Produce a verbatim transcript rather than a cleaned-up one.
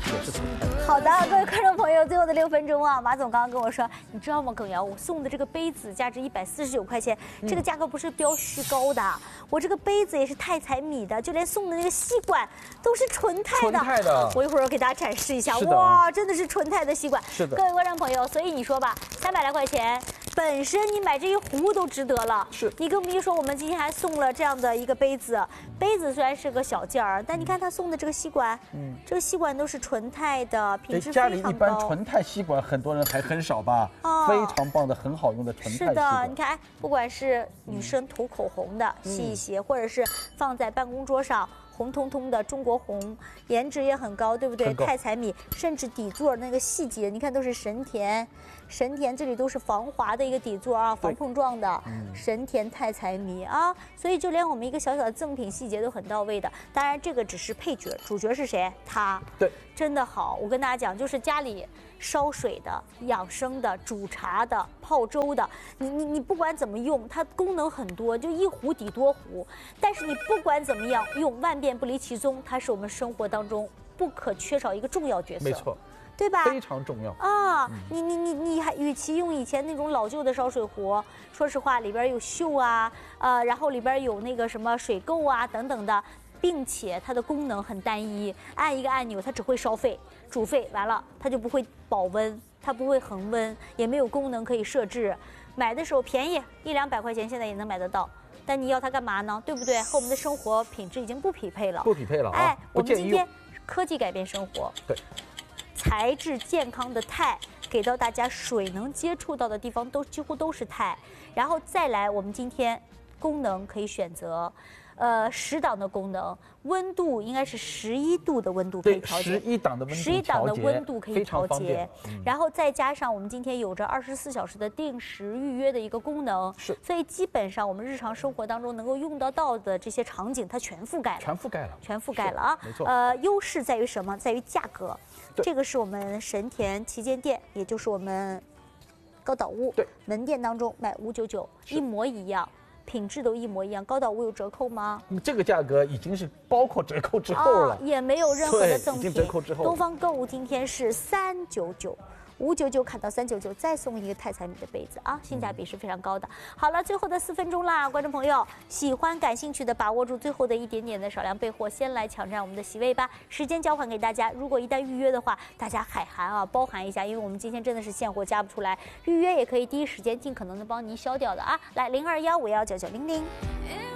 也是纯钛的。 好的，各位观众朋友，最后的六分钟啊，马总刚刚跟我说，你知道吗，耿瑶，我送的这个杯子价值一百四十九块钱，这个价格不是标虚高的，我这个杯子也是钛彩米的，就连送的那个吸管都是纯钛的。 纯钛的， 我一会儿给大家展示一下，哇，真的是纯钛的吸管。 是的， 各位观众朋友，所以你说吧，三百来块钱。本身你买这一壶都值得了， 是你更别说我们今天还送了这样的一个杯子。杯子虽然是个小件儿，但你看他送的这个吸管，嗯，这个吸管都是纯钛的，品质非常高。 家里一般纯钛吸管很多人还很少吧？哦，非常棒的，很好用的纯钛吸管。 是的，你看，不管是女生涂口红的，吸一吸，或者是放在办公桌上。红彤彤的中国红，颜值也很高，对不对？钛彩米，甚至底座那个细节，你看都是神田，神田这里都是防滑的一个底座啊，防碰撞的，嗯、神田钛彩米啊，所以就连我们一个小小的赠品细节都很到位的。当然，这个只是配角，主角是谁？它， 对， 真的好。我跟大家讲，就是家里烧水的、养生的、煮茶的、泡粥的，你你你不管怎么用，它功能很多，就一壶抵多壶。但是你不管怎么样用，万变不离其宗，它是我们生活当中不可缺少一个重要角色。 没错， 对吧？ 非常重要啊！嗯、你你你你还与其用以前那种老旧的烧水壶，说实话里边有锈啊，呃，然后里边有那个什么水垢啊等等的。并且它的功能很单一，按一个按钮它只会烧沸、煮沸，完了它就不会保温，它不会恒温，也没有功能可以设置。买的时候便宜，一两百块钱现在也能买得到，但你要它干嘛呢？对不对？和我们的生活品质已经不匹配了， 不匹配了。 哎， 我们今天科技改变生活， 对， 材质健康的钛给到大家，水能接触到的地方都几乎都是钛，然后再来我们今天功能可以选择。呃，十档的功能，温度应该是十一度的温度可以调节， 十一档的温度， 十一档的温度可以调节， 嗯、 然后再加上我们今天有着二十四小时的定时预约的一个功能， 是， 所以基本上我们日常生活当中能够用得到的这些场景，它全覆盖了， 全覆盖了， 全覆盖了啊， 没错。 呃，优势在于什么？在于价格，这个是我们神田旗舰店，也就是我们高岛屋对门店当中卖五九九，一模一样。品质都一模一样，高岛屋有折扣吗？ 这个价格已经是包括折扣之后了， 啊、也没有任何的赠品。 折扣之后， 东方购物今天是三九九，五九九砍到三九九，再送一个钛彩米的杯子啊，性价比是非常高的。嗯、好了，最后的四分钟啦，观众朋友，喜欢感兴趣的，把握住最后的一点点的少量备货，先来抢占我们的席位吧。时间交还给大家，如果一旦预约的话，大家海涵啊，包含一下，因为我们今天真的是现货加不出来，预约也可以第一时间尽可能的帮您消掉的啊。来，零二幺五幺九九零零。